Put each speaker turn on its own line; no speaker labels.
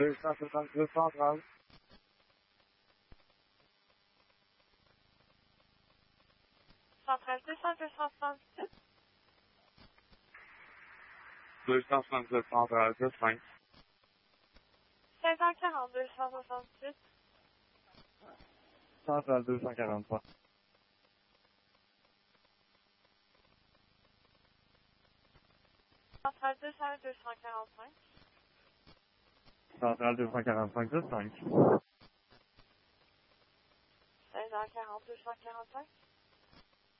262 central.
Centrale 267.
267 central, 5.
16h40, 268.
Central 243.
Centrale 201, 245.
Central 245, 5.
16h40, 245.